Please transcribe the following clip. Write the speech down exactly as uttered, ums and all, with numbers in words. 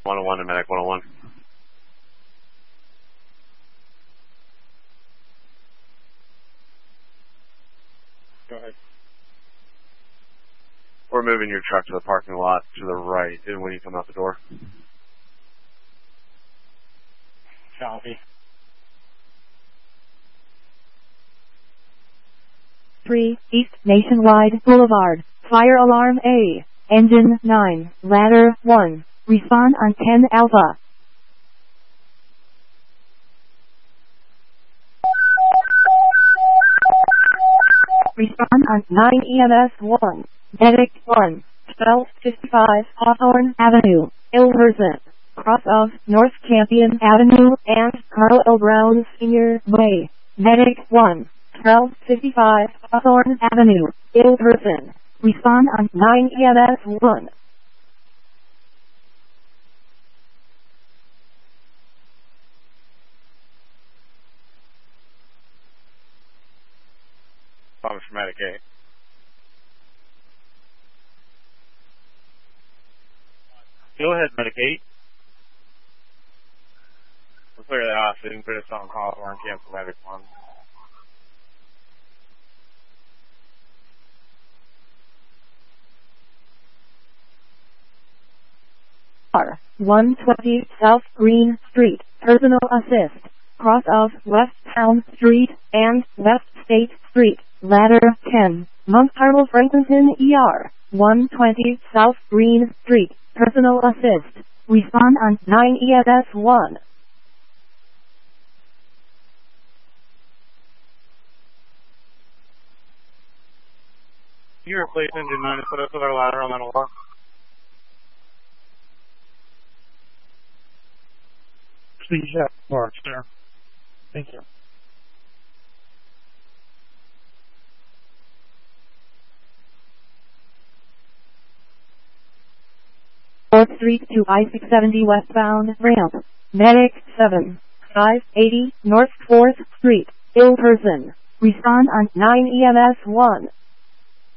one oh one to medic one oh one. Go ahead. We're moving your truck to the parking lot to the right and when you come out the door. Copy. three, East Nationwide Boulevard, Fire Alarm A, Engine nine, Ladder one, respond on ten Alpha. Respond on nine E M S one, Medic one, twelve fifty-five Hawthorne Avenue, Ilverston, cross of North Campion Avenue and Carl L. Brown Senior Way, Medic one, twelve fifty-five Hawthorne Avenue, Ilverston, respond on nine E M S one. Thomas from medic eight. Go ahead, medic eight. We'll clear that off so you can put us on call or cancel medic one. R one twenty South Green Street, personal assist, cross of West Town Street and West State Street, ladder ten, Mount Carmel Franklinton E R, one twenty South Green Street, personal assist, respond on nine E M S one. Can you replace engine nine and put us with our ladder on that alarm? Please, yeah, Mark, sir. Thank you. fourth Street to I six seventy westbound ramp, Medic seven, five eighty North fourth Street, Ilverston, respond on nine E M S one.